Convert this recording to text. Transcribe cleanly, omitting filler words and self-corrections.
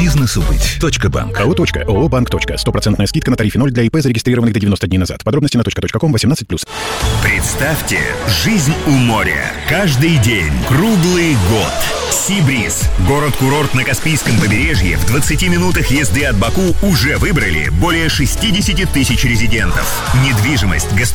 Бизнесу быть. .банк. АО. ООО «Банк. 100% скидка на тарифе 0 для ИП, зарегистрированных до 90 дней назад. Подробности на .ком 18+. Представьте, жизнь у моря. Каждый день, круглый год. Сибриз. Город-курорт на Каспийском побережье в 20 минутах езды от Баку уже выбрали более 60 тысяч резидентов. Недвижимость,